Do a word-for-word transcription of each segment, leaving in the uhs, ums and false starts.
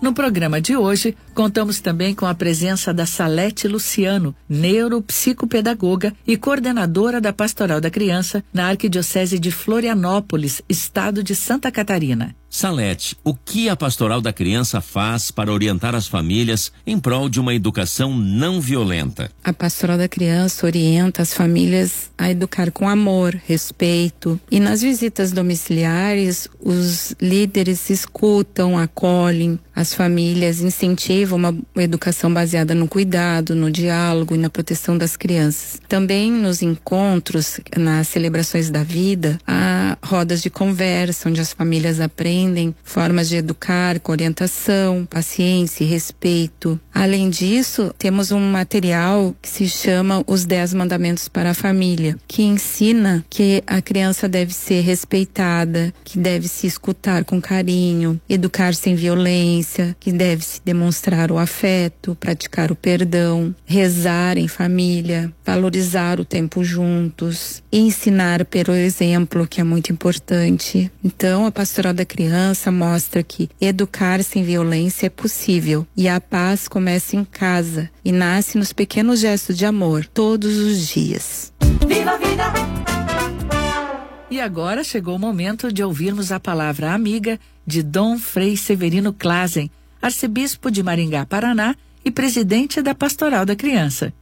No programa de hoje, contamos também com a presença da Salete Luciano, neuropsicopedagoga e coordenadora da Pastoral da Criança na Arquidiocese de Florianópolis, estado de Santa Catarina. Salete, o que a Pastoral da Criança faz para orientar as famílias em prol de uma educação não violenta? A Pastoral da Criança orienta as famílias a educar com amor, respeito, e nas visitas domiciliares os líderes escutam, acolhem as famílias, incentivam uma educação baseada no cuidado, no diálogo e na proteção das crianças. Também nos encontros, nas celebrações da vida, há rodas de conversa onde as famílias aprendem formas de educar com orientação, paciência e respeito. Além disso, temos um material que se chama Os Dez Mandamentos para a Família, que ensina que a criança deve ser respeitada, que deve se escutar com carinho, educar sem violência, que deve se demonstrar o afeto, praticar o perdão, rezar em família, valorizar o tempo juntos, ensinar pelo exemplo, que é muito importante. Então, a Pastoral da Criança mostra que educar sem violência é possível e a paz começa em casa e nasce nos pequenos gestos de amor, todos os dias. Viva a vida! E agora chegou o momento de ouvirmos a palavra amiga de Dom Frei Severino Clasen, arcebispo de Maringá, Paraná e presidente da Pastoral da Criança.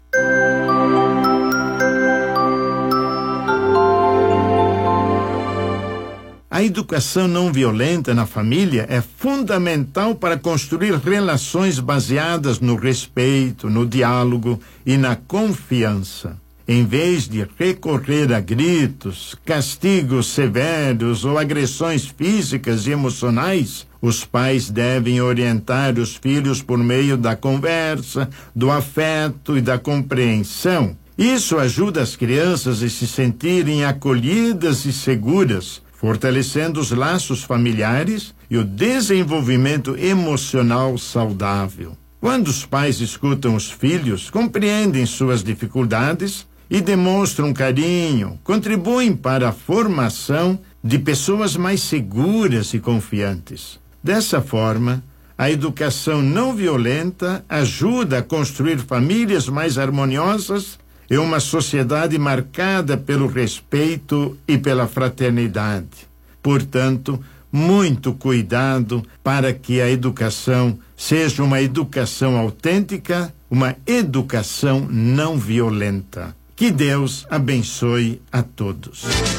A educação não violenta na família é fundamental para construir relações baseadas no respeito, no diálogo e na confiança. Em vez de recorrer a gritos, castigos severos ou agressões físicas e emocionais, os pais devem orientar os filhos por meio da conversa, do afeto e da compreensão. Isso ajuda as crianças a se sentirem acolhidas e seguras, fortalecendo os laços familiares e o desenvolvimento emocional saudável. Quando os pais escutam os filhos, compreendem suas dificuldades e demonstram carinho, contribuem para a formação de pessoas mais seguras e confiantes. Dessa forma, a educação não violenta ajuda a construir famílias mais harmoniosas e uma sociedade marcada pelo respeito e pela fraternidade. Portanto, muito cuidado para que a educação seja uma educação autêntica, uma educação não violenta. Que Deus abençoe a todos.